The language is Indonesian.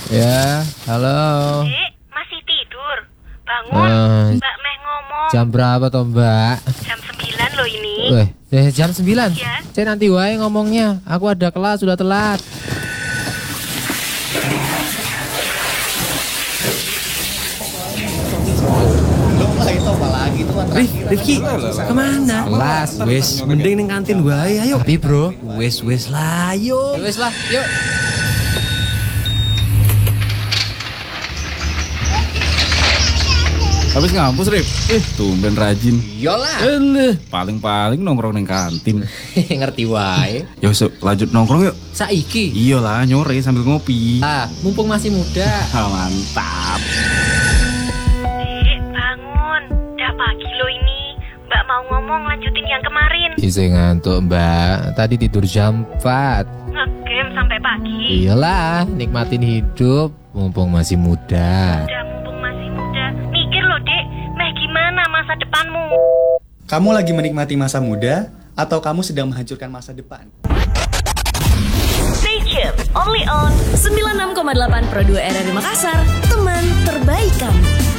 Ya, halo. Dek, masih tidur? Bangun, Mbak Meh ngomong. Jam berapa toh Mbak? Jam 9 loh ini. Jam 9? Iya. Saya nanti wae ngomongnya. Aku ada kelas, sudah telat. Rifki, kemana? Kelas. Wes, mending ning kantin wae ayo. Tapi bro, Wes lah ayo. ya wes lah, yuk. Habis ngampus, Rip? Tumben rajin. Iyalah. Paling-paling nongkrong neng kantin. Ngerti wae. Ya wis, lanjut nongkrong yuk. Saiki. Iyalah, nyore sambil ngopi. Mumpung masih muda. Mantap. Dek, bangun. Udah pagi loh ini. Mbak mau ngomong lanjutin yang kemarin. Bisa ngantuk Mbak. Tadi tidur jam 4. Ngegame sampai pagi. Iyalah, nikmatin hidup mumpung masih muda. Udah mumpung masih muda. Mikir loh, Dek. Meh gimana masa depanmu? Kamu lagi menikmati masa muda atau kamu sedang menghancurkan masa depan? Stay tuned, only on 96,8 Pro 2 RRI Makassar, teman terbaik kamu.